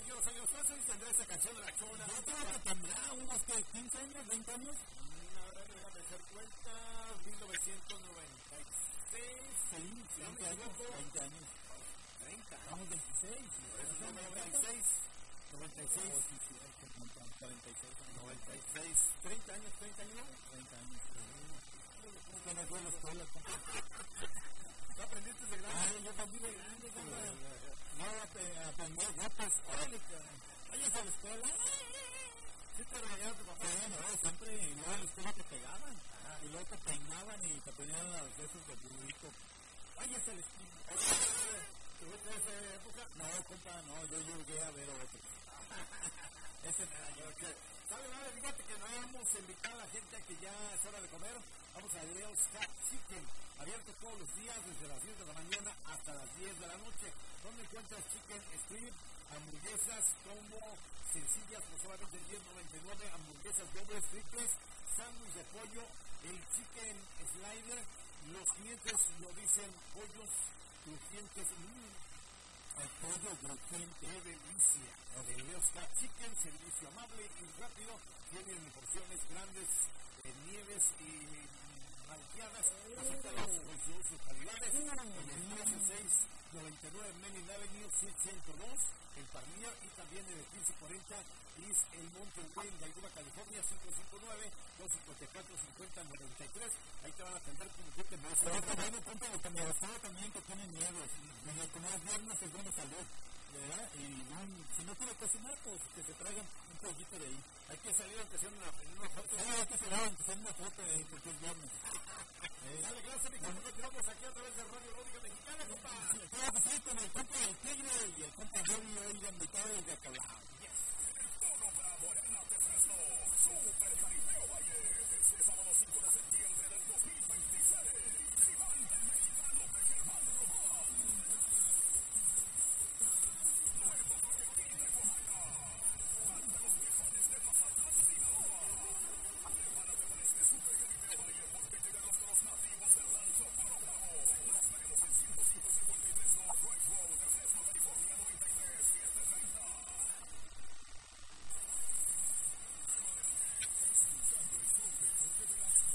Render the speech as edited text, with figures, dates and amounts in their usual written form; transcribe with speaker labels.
Speaker 1: los años. ¿Cuántos años tendrá esta canción de la Chona?
Speaker 2: Yo creo que tendrá unos 15 años, 20 años.
Speaker 1: A ver, déjame hacer cuenta. 1996.
Speaker 2: Sí, 20 años. 20 años.
Speaker 1: 30.
Speaker 2: Estamos 26.
Speaker 1: 96. 96.
Speaker 2: 46.
Speaker 1: 30 años, 30 años.
Speaker 2: 30 años. ¿Cómo que no fue a la escuela?
Speaker 1: ¿No aprendiste de grande?
Speaker 2: Ay, yo aprendí de grande. No, aprendí guapas. Vayas a la escuela.
Speaker 1: ¿Sí te regañaron tu papá?
Speaker 2: No, siempre. Y luego a la escuela te pegaban. Y luego te peinaban y te ponían las besos de burrito. Váyase a la esquina.
Speaker 1: ¿Tuviste esa época?
Speaker 2: No, compa, no. Yo llegué a ver otro.
Speaker 1: Ese me da yo. ¿Saben? Ahora fíjate que nos vamos a invitar a la gente a que ya es hora de comer. Vamos a Leo's Cat Chicken, abierto todos los días desde las 10 de la mañana hasta las 10 de la noche. ¿Dónde encuentras chicken strip? Hamburguesas combo sencillas por solamente $10.99, hamburguesas dobles, triples, sándwich de pollo, el chicken slider. Los clientes lo dicen pollos crujientes.
Speaker 2: El pollo crujiente.
Speaker 1: ¡Qué delicia! De Leo's Cat Chicken, servicio amable y rápido. Tienen porciones grandes, nieves y malteadas. Acéptalas con sus calidades. En el 699 Main Avenue, Suite 102, en Parmilla, y también en el 1540 East El Monte Wayne, Vancouver, California, 559-254-5093. Ahí te van a atender como tú te mereces.
Speaker 2: Pero también un punto de comercial también que tienen nieves. Como es viernes es buena salud, ¿verdad? Y si no quiere cocinar, pues que se traigan un poquito de ahí.
Speaker 1: Hay que salir aunque sea en una foto.
Speaker 2: Sí, hay que salir aunque sea en una foto de ahí, porque es viernes.
Speaker 1: Dale, gracias, mi compa. Continuamos aquí a través de Radio Lógica Mexicana, compa.
Speaker 2: Claro que sí, con el compa del Tigre y el compa Jerry hoy de invitado desde Acalao.
Speaker 3: Todo para Morena de Fresno. Super Jaripeo Valle. Este sábado 5 de septiembre del 2026.